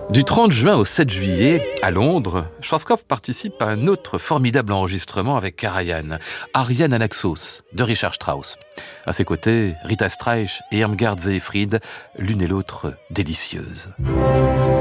Du 30 juin au 7 juillet, à Londres, Schwarzkopf participe à un autre formidable enregistrement avec Karajan, Ariane Anaxos, de Richard Strauss. À ses côtés, Rita Streich et Irmgard Seefried, l'une et l'autre délicieuses.